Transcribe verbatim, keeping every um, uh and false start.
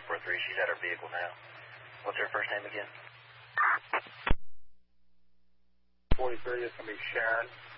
four three. She's at her vehicle now. What's her first name again? forty-three is going to be Sharon.